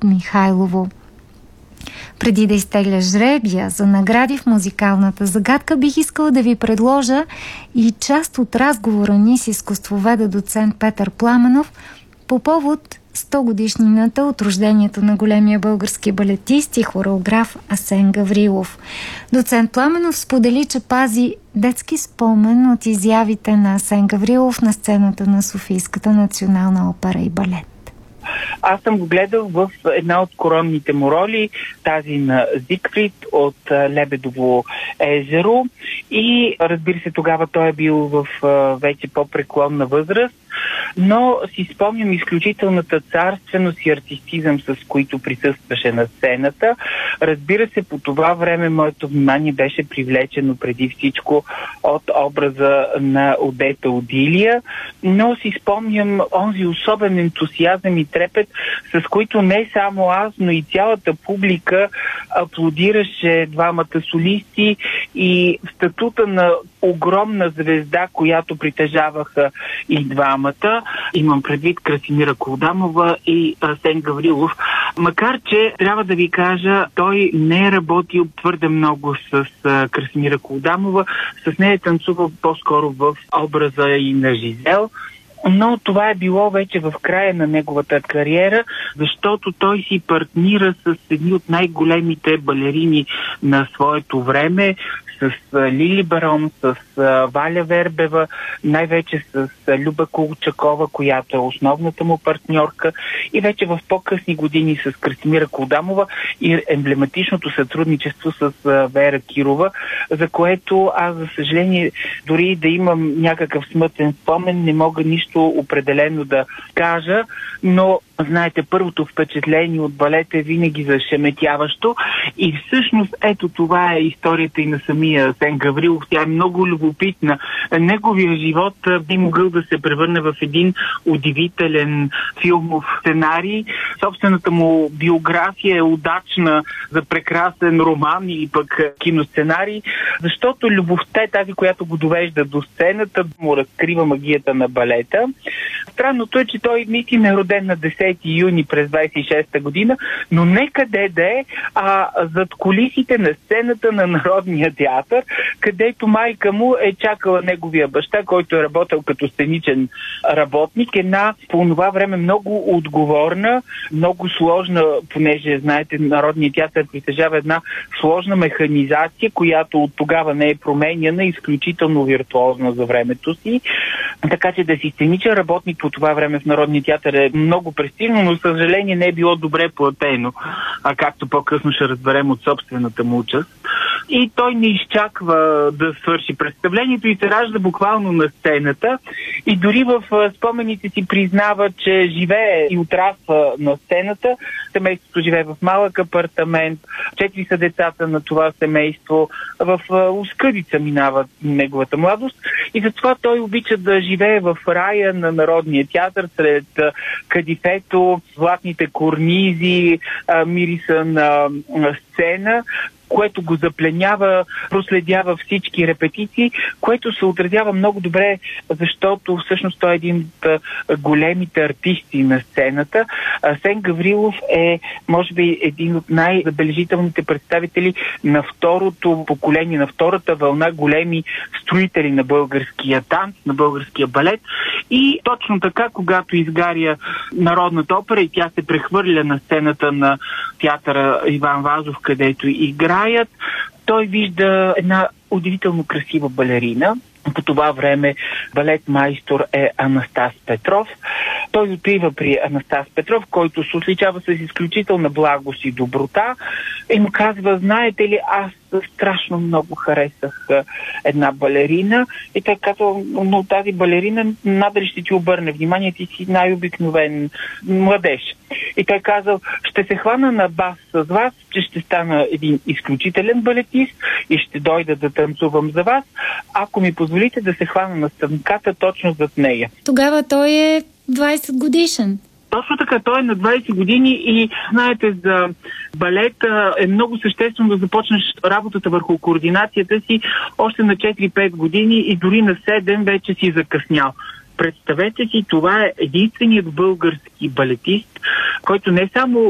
от Михайлово. Преди да изтегля жребия за награди в музикалната загадка, бих искала да ви предложа и част от разговора ни с изкуствоведа доцент Петър Пламенов по повод 100 годишнината от рождението на големия български балетист и хореограф Асен Гаврилов. Доцент Пламенов сподели, че пази детски спомен от изявите на Асен Гаврилов на сцената на Софийската национална опера и балет. Аз съм го гледал в една от коронните му роли, тази на Зигфрид от Лебедово езеро, и разбира се, тогава той е бил в вече по-преклонна възраст, но си спомням изключителната царственост и артистизъм, с които присъстваше на сцената. Разбира се, по това време моето внимание беше привлечено преди всичко от образа на Одета Одилия, но си спомням онзи особен ентусиазъм и трепет, с които не само аз, но и цялата публика аплодираше двамата солисти и статута на огромна звезда, която притежаваха и двамата. Имам предвид Красимира Кулдамова и Асен Гаврилов. Макар че, трябва да ви кажа, той не е работил твърде много с Красимира Кулдамова. С нея е танцувал по-скоро в образа и на Жизел. Но това е било вече в края на неговата кариера, защото той си партнира с едни от най-големите балерини на своето време, с Лили Барон, с Валя Вербева, най-вече с Люба Колчакова, която е основната му партньорка, и вече в по-късни години с Красимира Кулдамова и емблематичното сътрудничество с Вера Кирова, за което аз, за съжаление, дори да имам някакъв смътен спомен, не мога нищо определено да кажа, но знаете, първото впечатление от балета е винаги зашеметяващо и всъщност ето това е историята и на самия Асен Гаврилов. Тя е много любопитна. Неговия живот би могъл да се превърне в един удивителен филмов сценарий. Собствената му биография е удачна за прекрасен роман или пък киносценарий, защото любовта е тази, която го довежда до сцената, му разкрива магията на балета. Странното е, че той наистина е роден на 10 юни през 26-та година, но не къде да е, а зад кулисите на сцената на Народния театър, където майка му е чакала неговия баща, който е работил като сценичен работник. Една по това време много отговорна, много сложна, понеже, знаете, Народният театър притежава една сложна механизация, която от тогава не е променяна, изключително виртуозна за времето си. Така че да си сценичен работник по това време в Народния театър е много престижно, но съжаление не е било добре платено, а както по-късно ще разберем от собствената му участ. И той не изчаква да свърши представлението и се ражда буквално на сцената. И дори в спомените си признава, че живее и отрасва на сцената. Семейството живее в малък апартамент. 4 са децата на това семейство. В оскъдица минава неговата младост. И затова той обича да живее в рая на Народния театър, сред кадифето, златните корнизи, мириса на сцена, което го запленява, проследява всички репетиции, което се отразява много добре, защото всъщност той е един от големите артисти на сцената. Асен Гаврилов е, може би, един от най-забележителните представители на второто поколение, на втората вълна големи строители на българския танц, на българския балет. И точно така, когато изгаря Народната опера и тя се прехвърля на сцената на театъра Иван Вазов, където играят, той вижда една удивително красива балерина. По това време балет майстор е Анастас Петров. Той отива при Анастас Петров, който се отличава с изключителна благост и доброта, и му казва: знаете ли, аз страшно много харесах една балерина. И той казва: но тази балерина надали ще ти обърне внимание, ти си най-обикновен младеж. И той казал: ще се хвана на бас с вас, че ще стана един изключителен балетист и ще дойда да танцувам за вас, ако ми позволите да се хвана на станката точно зад нея. Тогава той е 20 годишен. Точно така, той е на 20 години и знаете, за балета е много съществено да започнеш работата върху координацията си още на 4-5 години и дори на 7 вече си закъснял. Представете си, това е единственият български балетист, който не само